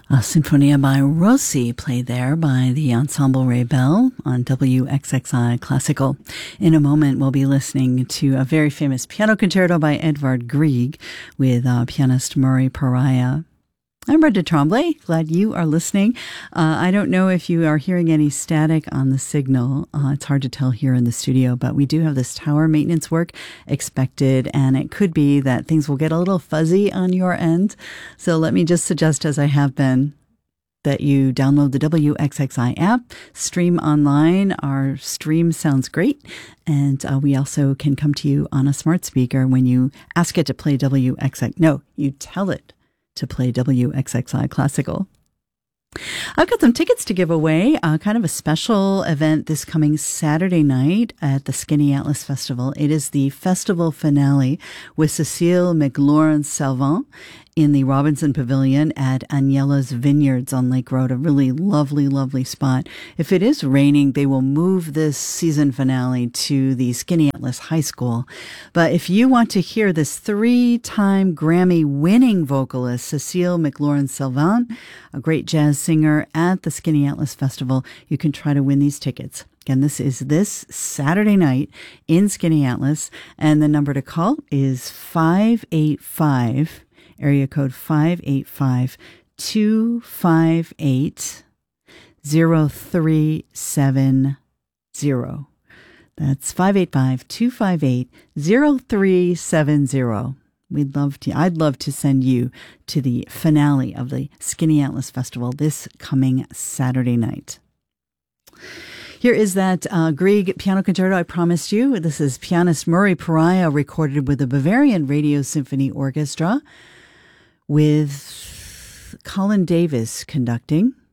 Sinfonia by Rossi, played there by the Ensemble Rebelle on WXXI Classical. In a moment, we'll be listening to a very famous piano concerto by Edvard Grieg with pianist Murray Pariah. I'm Brenda Tremblay. Glad you are listening. I don't know if you are hearing any static on the signal. It's hard to tell here in the studio, but we do have this tower maintenance work expected, and it could be that things will get a little fuzzy on your end. So let me just suggest, as I have been, that you download the WXXI app, stream online. Our stream sounds great. And we also can come to you on a smart speaker when you ask it to play WXXI. No, you tell it to play WXXI Classical. I've got some tickets to give away, kind of a special event this coming Saturday night at the Skinny Atlas Festival. It is the festival finale with Cécile McLaurin-Salvant in the Robinson Pavilion at Agnello's Vineyards on Lake Road, a really lovely, lovely spot. If it is raining, they will move this season finale to the Skinny Atlas High School. But if you want to hear this 3-time Grammy-winning vocalist, Cécile McLaurin-Salvant, a great jazz singer at the Skinny Atlas Festival, you can try to win these tickets. Again, this is this Saturday night in Skinny Atlas, and the number to call is 585, area code 585-258-0370. That's 585-258-0370. I'd love to send you to the finale of the Skinny Atlas Festival this coming Saturday night. Here is that Grieg piano concerto I promised you. This is pianist Murray Pariah, recorded with the Bavarian Radio Symphony Orchestra, with Colin Davis conducting.